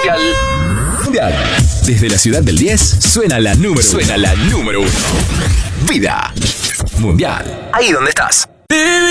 Mundial. Desde la ciudad del 10 suena la número 1. Vida Mundial. Ahí donde estás.